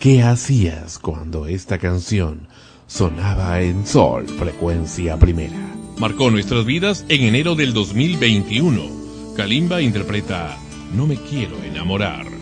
¿Qué hacías cuando esta canción sonaba en Sol, frecuencia primera? Marcó nuestras vidas en enero del 2021. Kalimba interpreta No me quiero enamorar.